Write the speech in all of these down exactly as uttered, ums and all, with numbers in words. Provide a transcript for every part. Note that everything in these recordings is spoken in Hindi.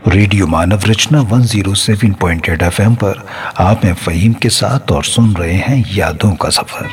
रेडियो मानव रचना one zero seven point eight F M पर आप हैं फ़हीम के साथ और सुन रहे हैं यादों का सफर।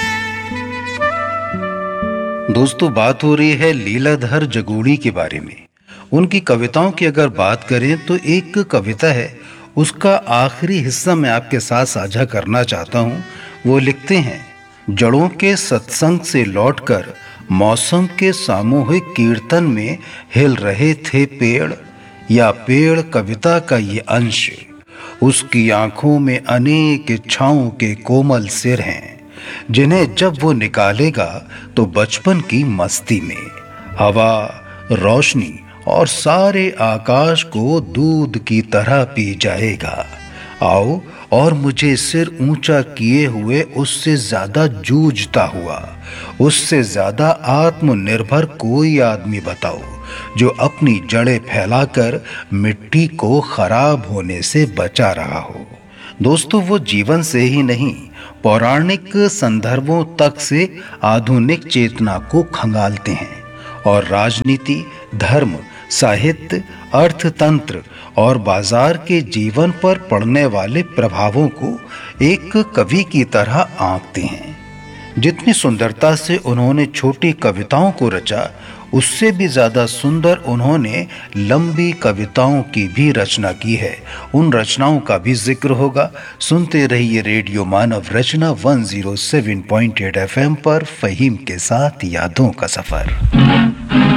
दोस्तों, बात हो रही है लीलाधर जगूड़ी के बारे में। उनकी कविताओं की अगर बात करें तो एक कविता है, उसका आखिरी हिस्सा मैं आपके साथ साझा करना चाहता हूँ। वो लिखते हैं, जड़ों के सत्संग से लौटकर मौसम के सामूहिक कीर्तन में हिल रहे थे पेड़, या पेड़ कविता का ये अंश। उसकी आंखों में अनेक इच्छाओं के कोमल सिर हैं, जिन्हें जब वो निकालेगा तो बचपन की मस्ती में हवा, रोशनी और सारे आकाश को दूध की तरह पी जाएगा। आओ और मुझे सिर ऊंचा किए हुए उससे ज्यादा जूझता हुआ, उससे ज्यादा आत्मनिर्भर कोई आदमी बताओ जो अपनी जड़ें फैलाकर मिट्टी को खराब होने से बचा रहा हो। दोस्तों, वो जीवन से ही नहीं, पौराणिक संदर्भों तक से आधुनिक चेतना को खंगालते हैं और राजनीति, धर्म, साहित्य, अर्थतंत्र और बाजार के जीवन पर पड़ने वाले प्रभावों को एक कवि की तरह आंकते हैं। जितनी सुंदरता से उन्होंने छोटी कविताओं को रचा, उससे भी ज्यादा सुंदर उन्होंने लंबी कविताओं की भी रचना की है। उन रचनाओं का भी जिक्र होगा। सुनते रहिए रेडियो मानव रचना one zero seven point eight F M पर फ़हीम के साथ यादों का सफर।